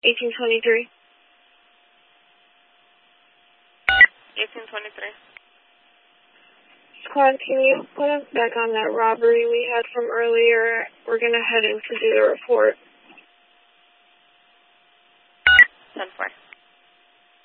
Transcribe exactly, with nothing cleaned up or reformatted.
eighteen twenty-three. eighteen twenty-three. Squad, can you put us back on that robbery we had from earlier? We're going to head in to do the report.